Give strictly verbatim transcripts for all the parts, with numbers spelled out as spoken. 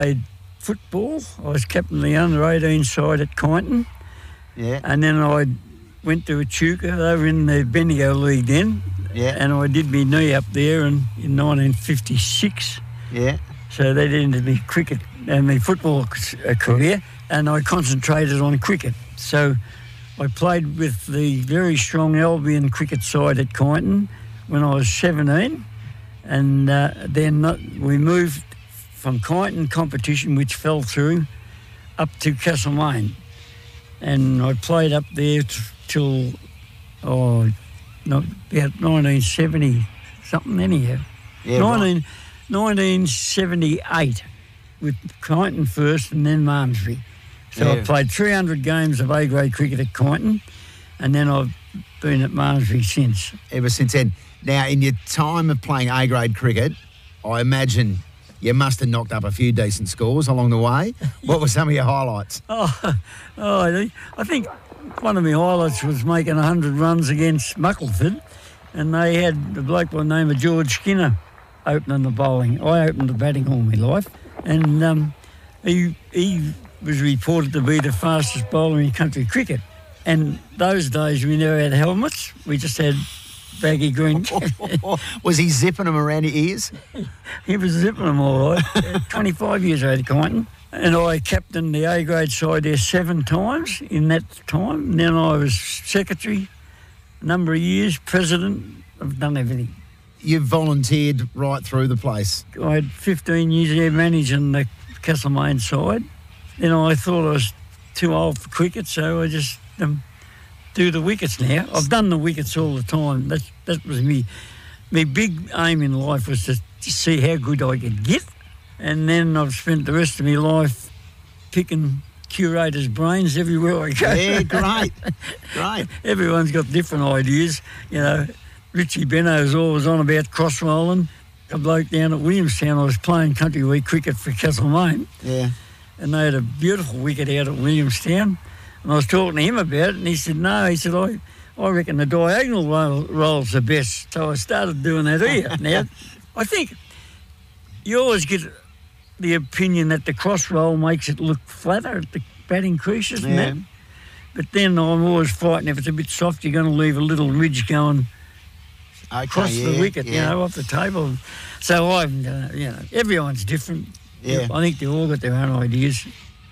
played football. I was captain of the under eighteen side at Kyneton. Yeah. And then I went to Echuca. They were in the Bendigo League then. Yeah. And I did my knee up there in, in nineteen fifty-six. Yeah. So that ended my cricket and my football career, and I concentrated on cricket. So I played with the very strong Albion cricket side at Kyneton when I was seventeen, and uh, then we moved from Kyneton competition, which fell through, up to Castlemaine. And I played up there t- till oh, no, about nineteen seventy something anyhow. Yeah, nineteen, right. nineteen seventy-eight with Kyneton first and then Malmesbury. So Yeah. I played three hundred games of A-grade cricket at Kyneton, and then I've been at Malmesbury since. Ever since then. Now, in your time of playing A-grade cricket, I imagine you must have knocked up a few decent scores along the way. What were some of your highlights? Oh, oh I think- I think one of my highlights was making one hundred runs against Muckleford, and they had a bloke by the name of George Skinner opening the bowling. I opened the batting all my life, and um, he he was reported to be the fastest bowler in country cricket. And those days we never had helmets; we just had baggy green. Was he zipping them around your ears? He was zipping them all right. twenty-five years old at Kyneton. And I captained the A-grade side there seven times in that time. And then I was secretary a number of years, president. I've done everything. You've volunteered right through the place. I had fifteen years there managing the Castlemaine side. Then I thought I was too old for cricket, so I just um, do the wickets now. I've done the wickets all the time. That, that was me. My big aim in life was to, to see how good I could get. And then I've spent the rest of my life picking curators' brains everywhere I go. Yeah, great, great. Everyone's got different ideas. You know, Richie Benno's always on about cross rolling. A bloke down at Williamstown, I was playing country league cricket for Castlemaine, Yeah. and they had a beautiful wicket out at Williamstown. And I was talking to him about it, and he said, no, he said, I, I reckon the diagonal roll, roll's the best. So I started doing that here. Now, I think you always get the opinion that the cross roll makes it look flatter at the batting creases and Yeah. that. But then I'm always fighting, if it's a bit soft, you're going to leave a little ridge going Okay, across yeah, the wicket, yeah. you know, off the table. So I've, uh, you know, everyone's different. Yeah. I think they've all got their own ideas.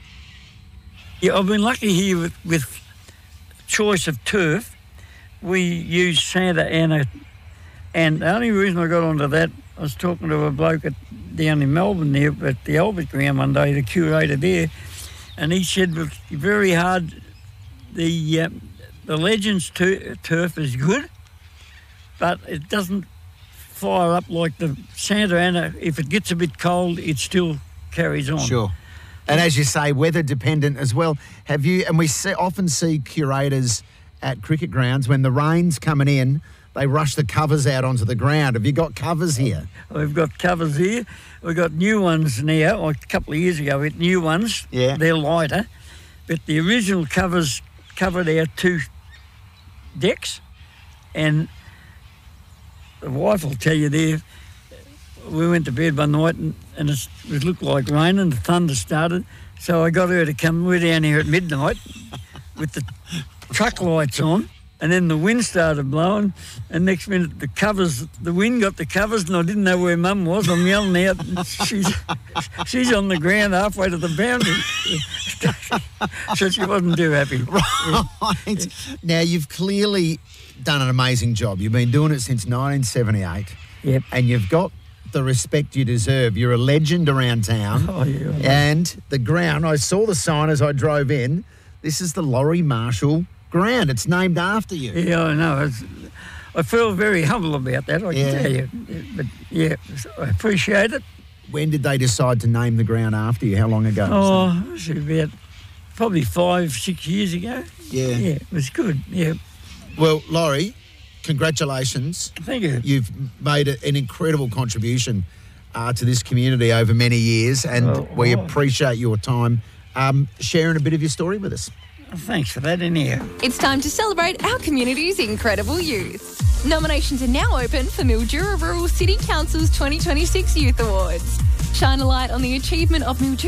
Yeah, I've been lucky here with, with choice of turf. We use Santa Ana, and the only reason I got onto that, I was talking to a bloke at, down in Melbourne there at the Albert Ground one day, the curator there, and he said it's very hard. The uh, the Legends tur- turf is good, but it doesn't fire up like the Santa Ana. If it gets a bit cold, it still carries on. Sure. And as you say, weather dependent as well. Have you, and we see, often see curators at cricket grounds, when the rain's coming in, they rush the covers out onto the ground. Have you got covers here? We've got covers here. We've got new ones now. Like a couple of years ago, we had new ones. Yeah. They're lighter. But the original covers covered our two decks. And the wife will tell you there, we went to bed one night and, and it looked like raining. The thunder started. So I got her to come. We're down here at midnight with the truck lights on. And then the wind started blowing, and next minute the covers, the wind got the covers, and I didn't know where Mum was. I'm yelling out, and she's she's on the ground halfway to the boundary. So she wasn't too happy. Right. Now, you've clearly done an amazing job. You've been doing it since nineteen seventy-eight. Yep. And you've got the respect you deserve. You're a legend around town. Oh, yeah. And the ground, I saw the sign as I drove in. This is the Laurie Marshall ground. It's named after you. Yeah, I know. It's, I feel very humble about that, I Yeah. can tell you. But, yeah, I appreciate it. When did they decide to name the ground after you? How long ago? Oh, it was about probably five, six years ago. Yeah. Yeah, it was good, yeah. Well, Laurie, congratulations. Thank you. You've made a, an incredible contribution uh, to this community over many years, and Oh, we oh. appreciate your time um, sharing a bit of your story with us. Thanks for that, anyhow. It's time to celebrate our community's incredible youth. Nominations are now open for Mildura Rural City Council's twenty twenty-six Youth Awards. Shine a light on the achievement of Mildura